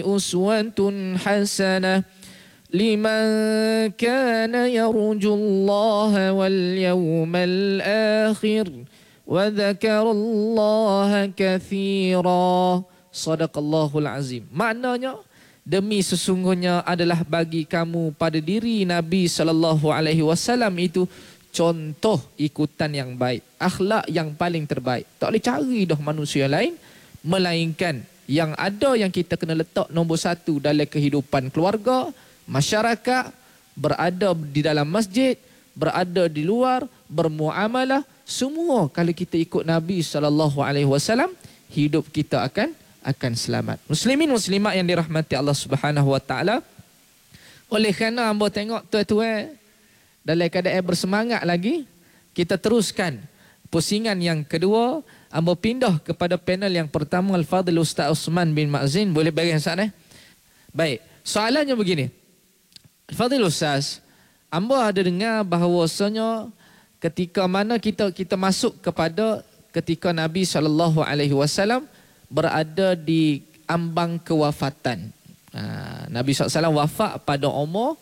أسوة حسنة لمن كان يرجو الله واليوم الآخر وذكر الله كثيرا. Sadaqallahul azim. Maknanya, demi sesungguhnya adalah bagi kamu pada diri Nabi SAW itu contoh ikutan yang baik, akhlak yang paling terbaik. Tak boleh cari dah manusia lain, melainkan yang ada yang kita kena letak nombor satu dalam kehidupan keluarga, masyarakat, berada di dalam masjid, berada di luar, bermuamalah, semua kalau kita ikut Nabi SAW, hidup kita akan selamat. Muslimin muslimat yang dirahmati Allah Subhanahu wa taala. Oleh kerana hamba tengok tuan-tuan dalam keadaan bersemangat lagi, kita teruskan pusingan yang kedua. Hamba pindah kepada panel yang pertama, Al-Fadhil Ustaz Osman bin Ma'zin. Boleh bagi Ustaz Baik, soalannya begini. Al-Fadhil Ustaz, hamba ada dengar bahawasanya ketika mana kita masuk kepada ketika Nabi SAW berada di ambang kewafatan. Nabi SAW wafat pada umur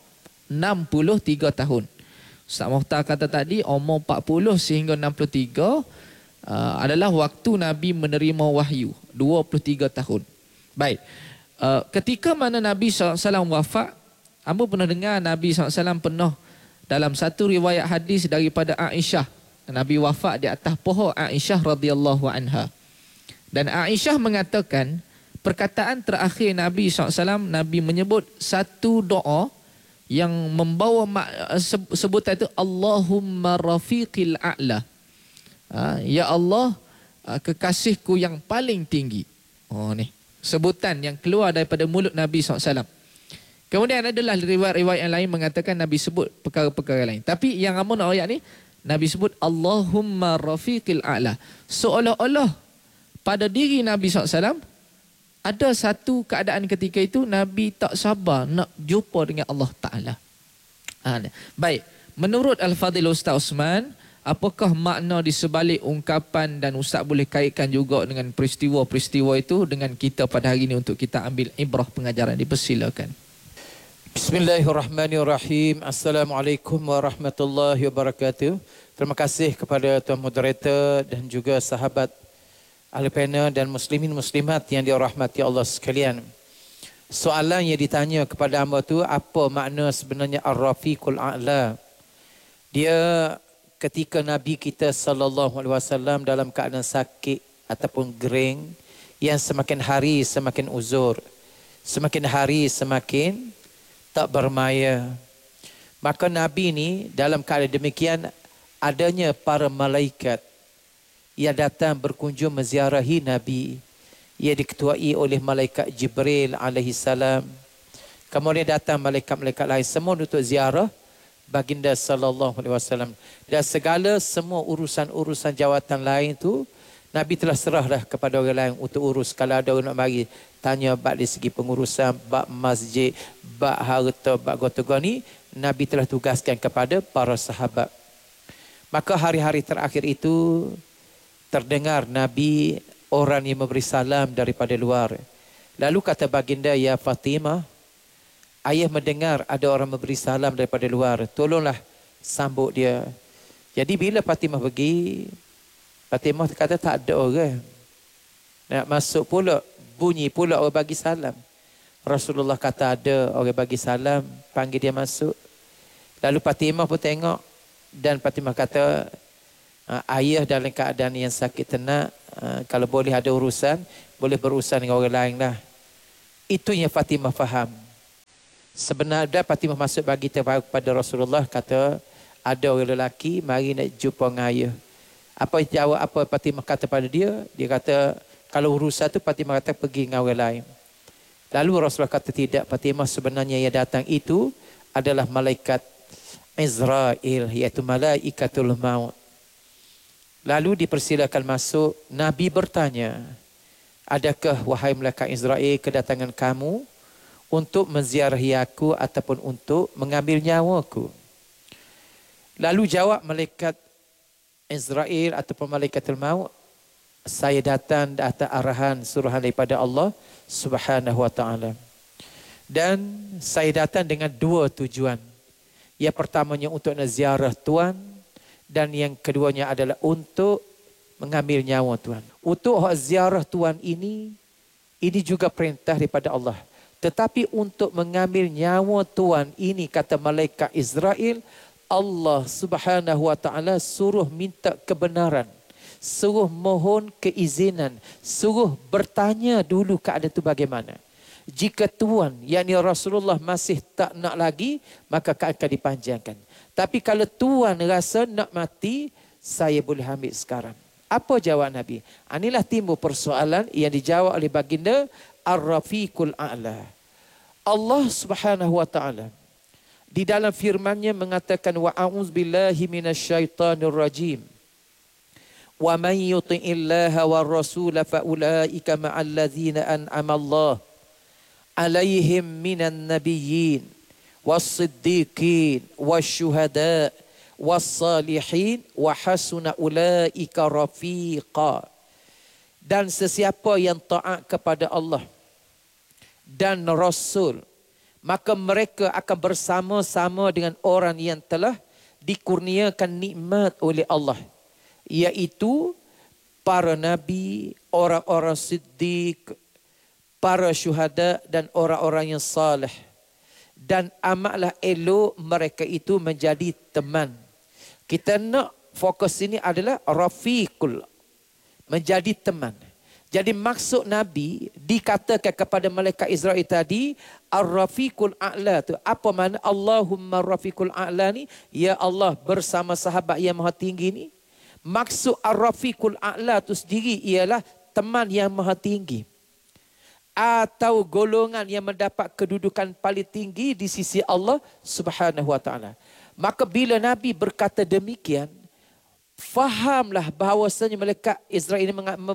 63 tahun. Ustaz Mukhtar kata tadi umur 40 sehingga 63 adalah waktu Nabi menerima wahyu, 23 tahun. Baik, ketika mana Nabi SAW wafat, hamba pernah dengar Nabi SAW pernah dalam satu riwayat hadis daripada Aisyah, Nabi wafat di atas pohon Aisyah radhiyallahu anha. Dan Aisyah mengatakan perkataan terakhir Nabi SAW, Nabi menyebut satu doa yang membawa sebutan itu Allahumma rafiqil a'la. Ya Allah, kekasihku yang paling tinggi. Oh ni, sebutan yang keluar daripada mulut Nabi SAW. Kemudian adalah riwayat-riwayat yang lain mengatakan Nabi sebut perkara-perkara lain. Tapi yang amun ayat ni, Nabi sebut Allahumma rafiqil a'la. Seolah-olah pada diri Nabi SAW ada satu keadaan ketika itu Nabi tak sabar nak jumpa dengan Allah Ta'ala. Baik, menurut Al-Fadhil Ustaz Osman, apakah makna di sebalik ungkapan, dan Ustaz boleh kaitkan juga dengan peristiwa-peristiwa itu dengan kita pada hari ini untuk kita ambil ibrah pengajaran. Dipersilakan. Bismillahirrahmanirrahim. Assalamualaikum warahmatullahi wabarakatuh. Terima kasih kepada tuan moderator dan juga sahabat ahli panel dan muslimin muslimat yang dirahmati Allah sekalian. Soalan yang ditanya kepada hamba tu, apa makna sebenarnya Ar-Rafiqul A'la? Dia ketika Nabi kita SAW dalam keadaan sakit ataupun gering, yang semakin hari semakin uzur, semakin hari semakin tak bermaya. Maka Nabi ni dalam keadaan demikian, adanya para malaikat yang datang berkunjung menziarahi Nabi. Ia diketuai oleh malaikat Jibril alaihi salam. Kemudian datang malaikat-malaikat lain semua untuk ziarah baginda sallallahu alaihi wasallam. Dan segala semua urusan-urusan jawatan lain tu Nabi telah serah dah kepada orang lain untuk urus. Kalau ada orang nak mari tanya bab dari segi pengurusan, bab masjid, bab harta, bab gotong ni, Nabi telah tugaskan kepada para sahabat. Maka hari-hari terakhir itu terdengar Nabi orang yang memberi salam daripada luar. Lalu kata baginda, ya Fatimah, ayah mendengar ada orang memberi salam daripada luar. Tolonglah sambut dia. Jadi bila Fatimah pergi, Fatimah kata tak ada orang. Nak masuk pula, bunyi pula orang bagi salam. Rasulullah kata ada orang bagi salam, panggil dia masuk. Lalu Fatimah pun tengok dan Fatimah kata, ayah dalam keadaan yang sakit tenak, kalau boleh ada urusan, boleh berurusan dengan orang lain lah. Itu yang Fatimah faham. Sebenarnya Fatimah masuk bagi tahu kepada Rasulullah, kata ada orang lelaki mari nak jumpa dengan ayah. Apa jawab, apa Fatimah kata pada dia? Dia kata kalau urusan tu Fatimah kata pergi dengan orang lain. Lalu Rasulullah kata tidak, Fatimah, sebenarnya yang datang itu adalah malaikat Israel, iaitu malaikatul maut. Lalu dipersilakan masuk. Nabi bertanya, adakah wahai malaikat Israel kedatangan kamu untuk menziarahi aku ataupun untuk mengambil nyawaku? Lalu jawab malaikat Israel ataupun malaikatul maut, saya datang atas arahan suruhan daripada Allah Subhanahu wa taala. Dan saya datang dengan dua tujuan. Yang pertamanya untuk nak ziarah Tuan, dan yang keduanya adalah untuk mengambil nyawa Tuan. Untuk ziarah Tuan ini juga perintah daripada Allah. Tetapi untuk mengambil nyawa Tuan ini, kata malaikat Israel, Allah Subhanahu wa taala suruh minta kebenaran, suruh mohon keizinan, suruh bertanya dulu keadaan itu bagaimana. Jika Tuan, yakni Rasulullah masih tak nak lagi, maka akan dipanjangkan. Tapi kalau Tuan rasa nak mati, saya boleh ambil sekarang. Apa jawab Nabi? Inilah timbul persoalan yang dijawab oleh baginda Ar-Rafiqul A'la. Allah Subhanahu wa taala di dalam firman-Nya mengatakan wa a'udzubillahi minasyaitonir rajim. Wa man yuti'illaha war rasul fa ulaika ma'al ladzina an'ama Allah alaihim minan nabiyyin was-siddiqin wasyuhada was-salihin wa hasuna ulaika rafiqa. Dan sesiapa yang taat kepada Allah dan Rasul, maka mereka akan bersama-sama dengan orang yang telah dikurniakan nikmat oleh Allah, iaitu para nabi, orang-orang siddiq, para syuhada dan orang-orang yang salih. Dan amatlah elok mereka itu menjadi teman. Kita nak fokus ini adalah rafiqul, menjadi teman. Jadi maksud Nabi dikatakan kepada malaikat Israel tadi, Ar-Rafiqul A'la tu. Apa makna Allahumma Rafiqul A'la ni? Ya Allah bersama sahabat yang maha tinggi ni. Maksud Ar-Rafiqul A'la tu sendiri ialah teman yang maha tinggi, atau golongan yang mendapat kedudukan paling tinggi di sisi Allah Subhanahu wa taala. Maka bila Nabi berkata demikian, fahamlah bahawasanya malaikat Israel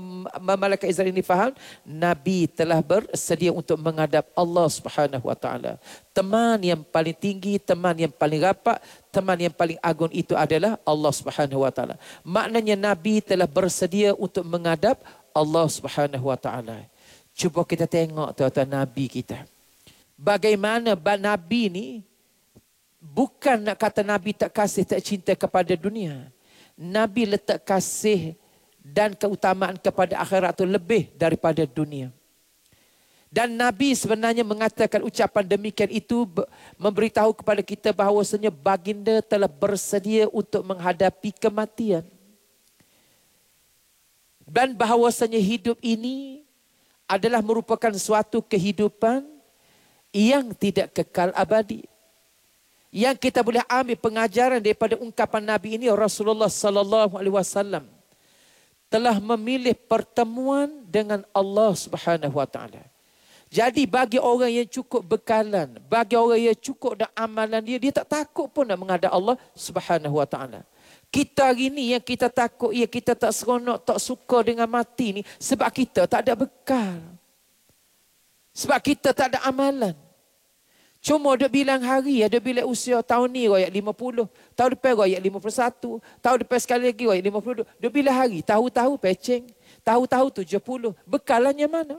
ini faham Nabi telah bersedia untuk menghadap Allah Subhanahu wa taala. Teman yang paling tinggi, teman yang paling rapat, teman yang paling agung itu adalah Allah Subhanahu wa taala. Maknanya Nabi telah bersedia untuk menghadap Allah Subhanahu wa taala. Cuba kita tengok tuan-tuan Nabi kita. Bagaimana Nabi ni, bukan nak kata Nabi tak kasih, tak cinta kepada dunia. Nabi letak kasih dan keutamaan kepada akhirat itu lebih daripada dunia. Dan Nabi sebenarnya mengatakan ucapan demikian itu memberitahu kepada kita bahawasanya baginda telah bersedia untuk menghadapi kematian. Dan bahawasanya hidup ini adalah merupakan suatu kehidupan yang tidak kekal abadi. Yang kita boleh ambil pengajaran daripada ungkapan Nabi ini, Rasulullah sallallahu alaihi wasallam telah memilih pertemuan dengan Allah Subhanahu wa taala. Jadi bagi orang yang cukup bekalan, bagi orang yang cukup dengan amalan dia tak takut pun nak menghadap Allah Subhanahu wa taala. Kita hari ni yang kita takut, kita tak seronok, tak suka dengan mati ni sebab kita tak ada bekal. Sebab kita tak ada amalan. Cuma dia bilang hari, dia bilang usia tahun ni royak 50, tahun depan royak 51, tahun depan sekali lagi royak 52. Dia bilang hari, tahu-tahu pecing, tahu-tahu 70. Bekalannya mana?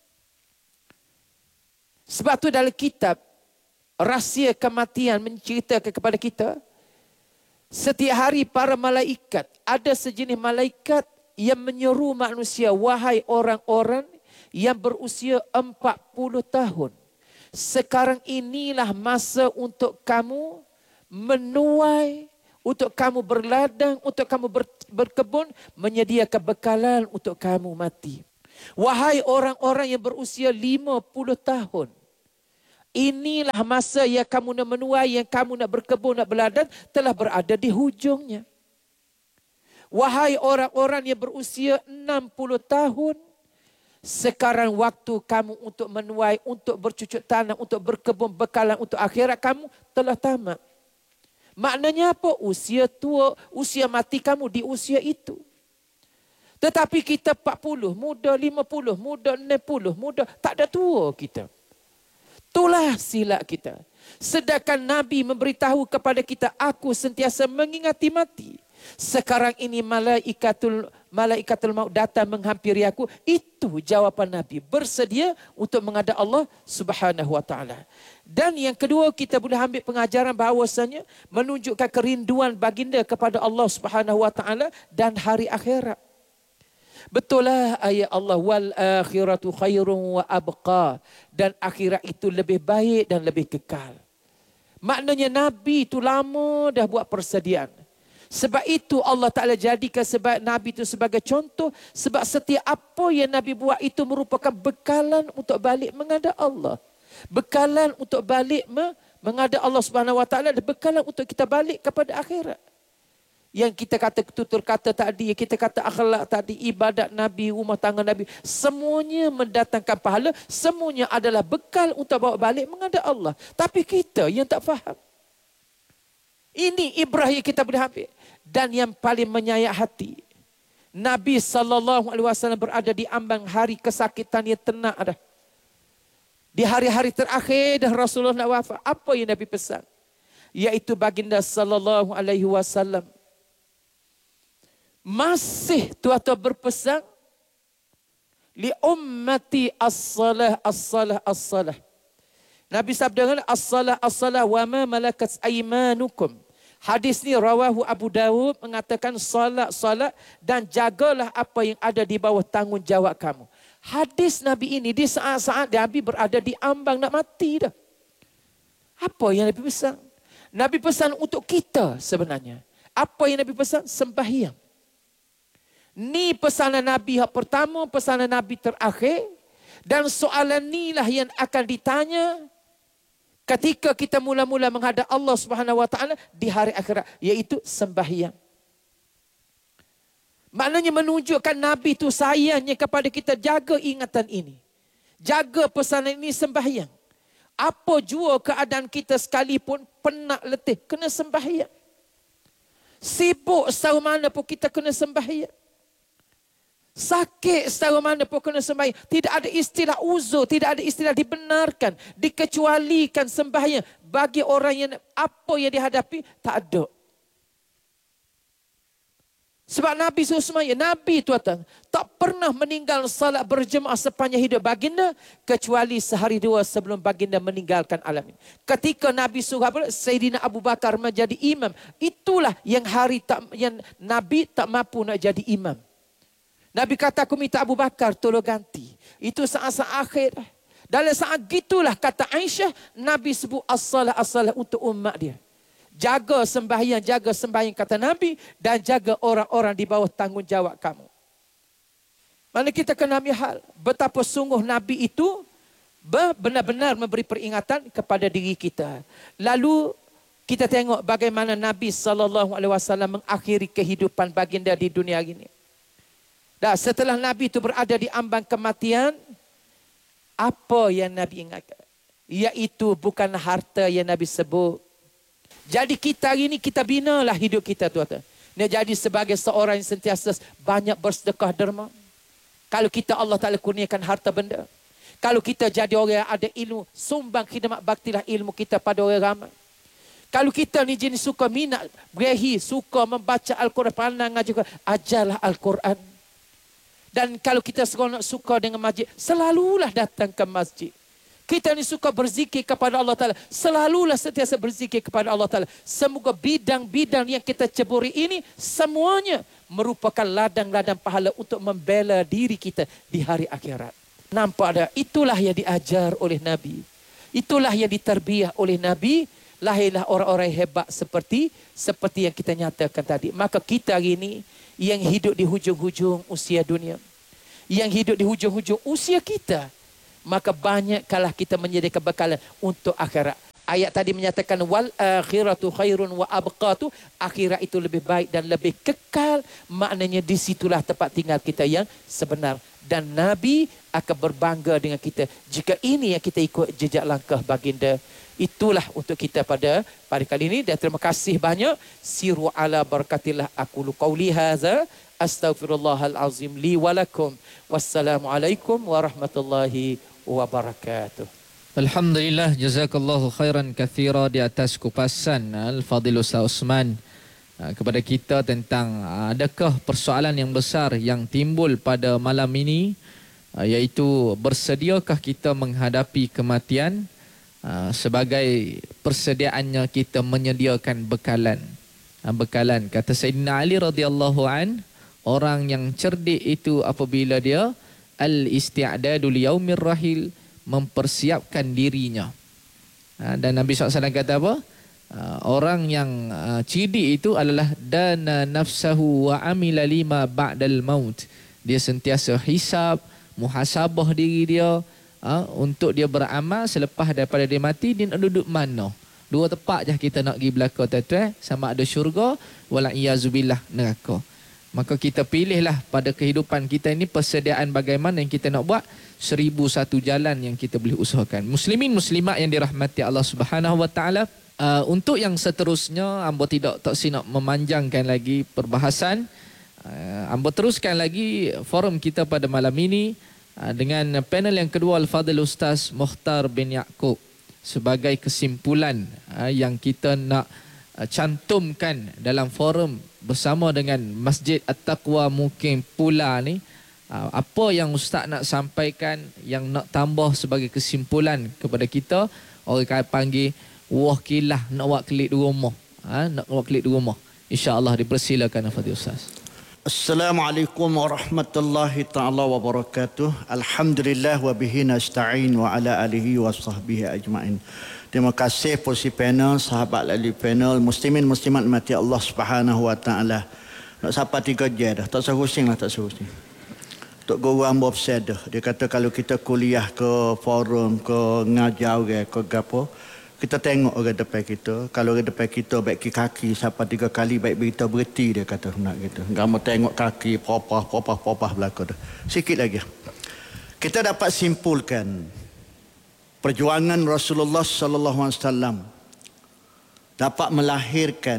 Sebab tu dalam kitab Rahsia Kematian menceritakan kepada kita, setiap hari para malaikat, ada sejenis malaikat yang menyeru manusia, wahai orang-orang yang berusia 40 tahun. Sekarang inilah masa untuk kamu menuai, untuk kamu berladang, untuk kamu berkebun, menyediakan bekalan untuk kamu mati. Wahai orang-orang yang berusia 50 tahun, inilah masa yang kamu nak menuai, yang kamu nak berkebun, nak berladang, telah berada di hujungnya. Wahai orang-orang yang berusia 60 tahun, sekarang waktu kamu untuk menuai, untuk bercucuk tanah, untuk berkebun, bekalan untuk akhirat kamu telah tamat. Maknanya apa? Usia tua, usia mati kamu di usia itu. Tetapi kita 40, muda 50, muda 60, muda, tak ada tua kita. Itulah silap kita. Sedangkan Nabi memberitahu kepada kita, aku sentiasa mengingati mati. Sekarang ini malaikatul maut datang menghampiri aku. Itu jawapan Nabi. Bersedia untuk menghadap Allah Subhanahu wa taala. Dan yang kedua, kita boleh ambil pengajaran bahawasanya menunjukkan kerinduan baginda kepada Allah Subhanahu wa taala dan hari akhirat. Betul lah ayat Allah, wal akhiratu khairun wa abqa, dan akhirat itu lebih baik dan lebih kekal. Maknanya Nabi itu lama dah buat persediaan. Sebab itu Allah Ta'ala jadikan sebab Nabi itu sebagai contoh. Sebab setiap apa yang Nabi buat itu merupakan bekalan untuk balik menghadap Allah. Bekalan untuk balik menghadap Allah Subhanahu Wa Ta'ala. Dan bekalan untuk kita balik kepada akhirat. Yang kita kata tutur kata tadi, kita kata akhlak tadi, ibadat Nabi, rumah tangga Nabi, semuanya mendatangkan pahala, semuanya adalah bekal untuk bawa balik menghadap Allah. Tapi kita yang tak faham. Ini ibrah yang kita boleh ambil. Dan yang paling menyayat hati, Nabi SAW berada di ambang hari kesakitan yang tenak dah. Di hari-hari terakhir dah Rasulullah nak wafat. Apa yang Nabi pesan? Iaitu baginda SAW masih tuan-tuan berpesan, li ummati as-salah as-salah as-salah. Nabi sabda as-salah as-salah wa ma malakat aymanukum. Hadis ni rawahu Abu Dawud, mengatakan salat dan jagalah apa yang ada di bawah tanggungjawab kamu. Hadis Nabi ini di saat-saat Nabi berada di ambang nak mati dah. Apa yang Nabi pesan? Nabi pesan untuk kita sebenarnya. Apa yang Nabi pesan? Sembahyang. Ni pesanan Nabi yang pertama, pesanan Nabi terakhir. Dan soalan inilah yang akan ditanya ketika kita mula-mula menghadap Allah Subhanahu Wa Taala di hari akhirat, iaitu sembahyang. Maknanya menunjukkan Nabi itu sayangnya kepada kita, jaga ingatan ini. Jaga pesanan ini, sembahyang. Apa jua keadaan kita sekalipun, penat letih, kena sembahyang. Sibuk setahu mana pun kita kena sembahyang. Sakit setahu mana pun kena sembahyang. Tidak ada istilah uzur, tidak ada istilah dibenarkan, dikecualikan sembahyang bagi orang yang apa yang dihadapi tak ada. Sebab Nabi SAW, Nabi tuan-tuan, tak pernah meninggal salat berjemaah sepanjang hidup baginda kecuali sehari dua sebelum baginda meninggalkan alam ini. Ketika Nabi suruh Sayyidina Abu Bakar menjadi imam, itulah yang Nabi tak mampu nak jadi imam. Nabi kata, aku minta Abu Bakar tolong ganti. Itu saat-saat akhir. Dalam saat gitulah kata Aisyah, Nabi sebut as-salah as-salah untuk umat dia. Jaga sembahyang kata Nabi, dan jaga orang-orang di bawah tanggungjawab kamu. Mana kita kena ambil hal betapa sungguh Nabi itu benar-benar memberi peringatan kepada diri kita. Lalu kita tengok bagaimana Nabi SAW mengakhiri kehidupan baginda di dunia ini. Dan setelah Nabi itu berada di ambang kematian, apa yang Nabi ingatkan? Iaitu bukan harta yang Nabi sebut. Jadi kita hari ini, kita binalah hidup kita tuan-tuan. Nak jadi sebagai seorang yang sentiasa banyak bersedekah derma. Kalau kita Allah Ta'ala kurniakan harta benda. Kalau kita jadi orang yang ada ilmu, sumbang khidmat baktilah ilmu kita pada orang ramai. Kalau kita ni jenis suka minat, berehi, suka membaca Al-Quran, pandang ajarlah Al-Quran. Dan kalau kita seronok suka dengan masjid, selalulah datang ke masjid. Kita ni suka berzikir kepada Allah Ta'ala, selalulah sentiasa berzikir kepada Allah Ta'ala. Semoga bidang-bidang yang kita ceburi ini, semuanya merupakan ladang-ladang pahala untuk membela diri kita di hari akhirat. Nampak ada? Itulah yang diajar oleh Nabi. Itulah yang diterbiah oleh Nabi. Lahirlah orang-orang hebat seperti yang kita nyatakan tadi. Maka kita hari ini yang hidup di hujung-hujung usia dunia, yang hidup di hujung-hujung usia kita, maka banyaklah kita menyediakan bekalan untuk akhirat. Ayat tadi menyatakan wal akhiratu khairun wa abqa, tu akhirat itu lebih baik dan lebih kekal. Maknanya di situlah tempat tinggal kita yang sebenar. Dan Nabi akan berbangga dengan kita jika ini yang kita ikut jejak langkah baginda. Itulah untuk kita pada kali ini. Dan terima kasih banyak. Siru ala barakatillah aqulu qawli hadza astaghfirullahal azim li wa lakum. Wassalamualaikum warahmatullahi wabarakatuh. Alhamdulillah, jazakallahu khairan kathira di atas kupasan Al-Fadhil Ustaz Osman kepada kita tentang adakah persoalan yang besar yang timbul pada malam ini, iaitu bersediakah kita menghadapi kematian sebagai persediaannya kita menyediakan bekalan. Bekalan, kata Sayyidina Ali radhiyallahu an, orang yang cerdik itu apabila dia al-isti'dadu liyaumir rahil, mempersiapkan dirinya. Dan Nabi SAW kata apa? Orang yang cerdik itu adalah dana nafsahu wa amila lima ba'dal maut. Dia sentiasa hisab, muhasabah diri dia untuk dia beramal selepas daripada dia mati, dia nak duduk mana. Dua tempat je kita nak pergi belakang, tuan-tuan, sama ada syurga wala iyazubillah neraka. Maka kita pilihlah pada kehidupan kita ini persediaan bagaimana yang kita nak buat. 1001 jalan yang kita boleh usahakan. Muslimin muslimat yang dirahmati Allah Subhanahu wa taala, untuk yang seterusnya ambo tak nak memanjangkan lagi perbahasan. Ambo teruskan lagi forum kita pada malam ini dengan panel yang kedua, Al-Fadhil Ustaz Mukhtar bin Yaakob, sebagai kesimpulan yang kita nak cantumkan dalam forum bersama dengan Masjid At-Taqwa Mukim Pula ni. Apa yang Ustaz nak sampaikan, yang nak tambah sebagai kesimpulan kepada kita, orang kata panggil wah kilah nak buat klik di rumah, nak buat klik di rumah. InsyaAllah dipersilakan Al-Fadhil Ustaz. Assalamualaikum warahmatullahi ta'ala wabarakatuh. Alhamdulillah wa bihi nasta'in wa ala alihi wa sahbihi ajma'in. Terima kasih posisi panel, sahabat ahli panel, muslimin muslimat mati Allah Subhanahu wa taala. Nak sapa 3 jam dah, tak usah pusing lah, tak usah pusing. Tok Guru Ambo dah. Dia kata kalau kita kuliah ke forum, ke ngajar ke gapo, kita tengok orang depan kita. Kalau orang depan kita baik kaki sampai 3 kali baik berita berhenti, dia kata nak gitu. Enggak mau tengok kaki popah belaka dah. Sikit lagi. Kita dapat simpulkan perjuangan Rasulullah sallallahu alaihi wasallam dapat melahirkan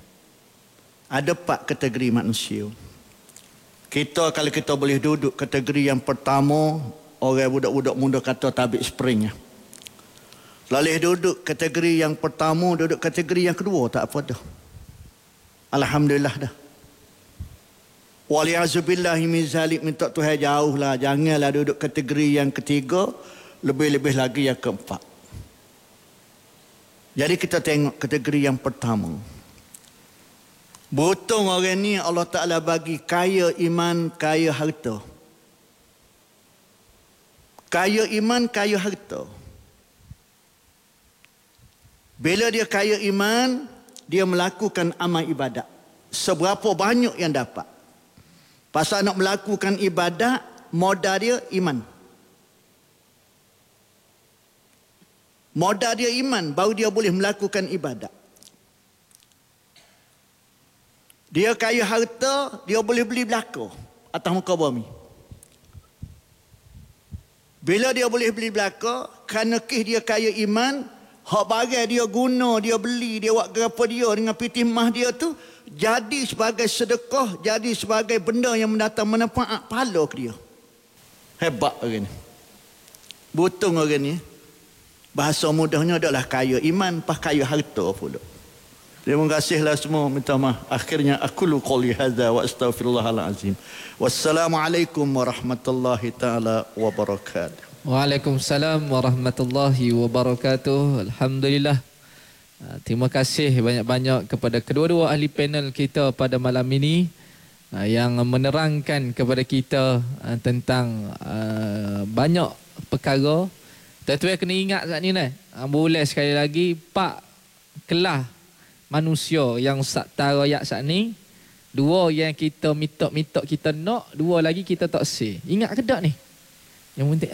ada 4 kategori manusia. Kita kalau kita boleh duduk kategori yang pertama, orang budak-budak muda kata tabik spring. Lalu duduk kategori yang pertama, duduk kategori yang kedua, tak apa dah. Alhamdulillah dah. Waliyazubillahi min zalik, minta Tuhan jauhlah, janganlah duduk kategori yang ketiga, lebih-lebih lagi yang keempat. Jadi kita tengok kategori yang pertama. Beruntung orang ni Allah Ta'ala bagi kaya iman, kaya harta. Kaya iman, kaya harta. Bila dia kaya iman, dia melakukan amal ibadat. Seberapa banyak yang dapat. Pasal nak melakukan ibadat, modal dia iman. Modal dia iman, baru dia boleh melakukan ibadat. Dia kaya harta, dia boleh beli belaka atas muka bumi. Bila dia boleh beli belaka, kerana dia kaya iman, hak barang dia guna, dia beli, dia buat apa dia dengan piti mah dia tu, jadi sebagai sedekah, jadi sebagai benda yang mendatang manfaat pahala ke dia. Hebat orang ni. Beruntung orang ni. Bahasa mudahnya adalah kaya iman, pas kaya harta pula. Terima kasihlah semua, minta maaf. Akhirnya aku qouli hadza wa astaghfirullahal azim. Wassalamualaikum warahmatullahi taala wabarakatuh. Waalaikumsalam warahmatullahi wabarakatuh. Alhamdulillah. Terima kasih banyak-banyak kepada kedua-dua ahli panel kita pada malam ini yang menerangkan kepada kita tentang banyak perkara. Tuan-tuan kena ingat saat ni boleh sekali lagi, 4 kelas manusia yang Ustaz Tarayak saat ni. 2 yang kita minta kita nak, 2 lagi kita tak say. Ingat ke tak ni? Yang penting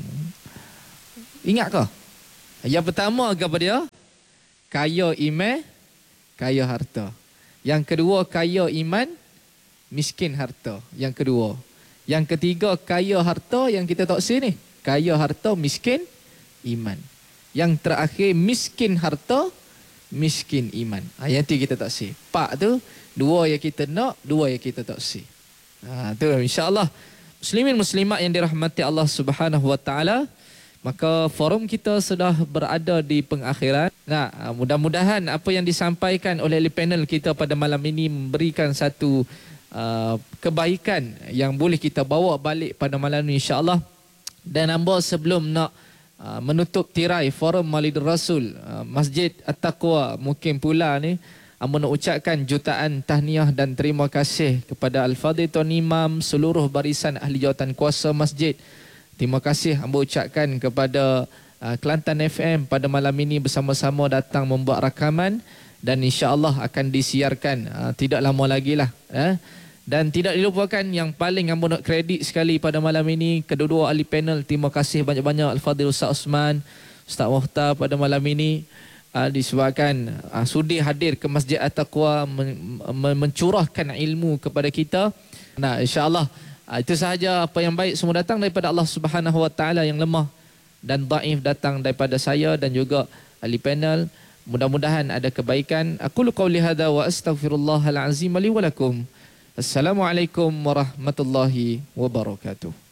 ingat ke? Yang pertama apa dia? Kaya iman, kaya harta. Yang kedua kaya iman, miskin harta. Yang kedua. Yang ketiga kaya harta yang kita tak say ni. Kaya harta, miskin iman. Yang terakhir miskin harta, miskin iman. Yang tu kita tak say. 4 tu, 2 yang kita nak, 2 yang kita tak say. Tu insya-Allah. Muslimin muslimat yang dirahmati Allah Subhanahu wa taala, Maka forum kita sudah berada di pengakhiran. Nah, mudah-mudahan apa yang disampaikan oleh panel kita pada malam ini memberikan satu kebaikan yang boleh kita bawa balik pada malam ini insya-Allah. Dan hamba sebelum nak menutup tirai forum Maulid Rasul Masjid At-Taqwa Mukim Pula ni, hamba nak ucapkan jutaan tahniah dan terima kasih kepada Al-Fadhil Tuan Imam, seluruh barisan ahli jawatan kuasa masjid. Terima kasih hamba ucapkan kepada Kelantan FM pada malam ini bersama-sama datang membuat rakaman dan insya-Allah akan disiarkan tidak lama lagi lah. Dan tidak dilupakan yang paling hamba nak kredit sekali pada malam ini kedua-dua ahli panel. Terima kasih banyak-banyak Al-Fadhil Ustaz Osman, Ustaz Muhtar pada malam ini disebabkan sudi hadir ke Masjid At-Taqwa mencurahkan ilmu kepada kita. Nah, insya-Allah itu sahaja apa yang baik semua datang daripada Allah Subhanahu Wa Taala, yang lemah dan dhaif datang daripada saya dan juga ahli panel. Mudah-mudahan ada kebaikan. Aku qauli hadza wa astaghfirullahal azim li wa lakum. Assalamualaikum warahmatullahi wabarakatuh.